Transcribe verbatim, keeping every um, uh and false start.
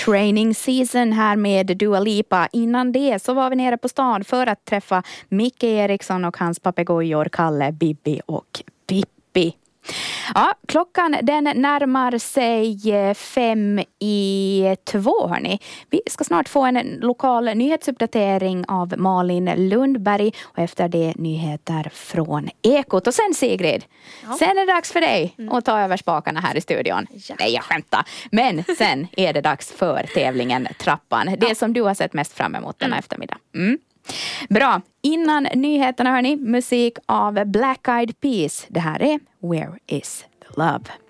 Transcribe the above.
Training season här med Dua Lipa. Innan det så var vi nere på stan för att träffa Micke Eriksson och hans papegojor Kalle, Bibi och Pippi. Ja, klockan den närmar sig fem i två, hörni. Vi ska snart få en lokal nyhetsuppdatering av Malin Lundberg och efter det nyheter från Ekot. Och sen Sigrid, ja. sen är det dags för dig mm. att ta över spakarna här i studion. Ja. Nej, jag skämtar. Men sen är det dags för tävlingen Trappan. Det ja. som du har sett mest fram emot denna mm. eftermiddag. Mm. Bra, innan nyheterna hörni, musik av Black Eyed Peas. Det här är Where is the Love?